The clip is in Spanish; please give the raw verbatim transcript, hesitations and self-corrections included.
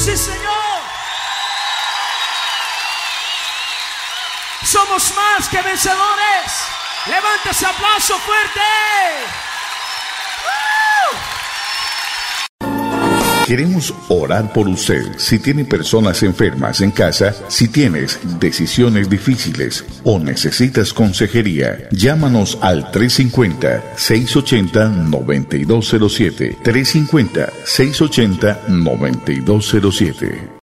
Sí, Señor. Somos más que vencedores. Levanta ese aplauso fuerte. Queremos orar por usted. Si tiene personas enfermas en casa, si tienes decisiones difíciles o necesitas consejería, llámanos al tres cinco cero, seis ocho cero, nueve dos cero siete. tres cinco cero, seis ocho cero, nueve dos cero siete.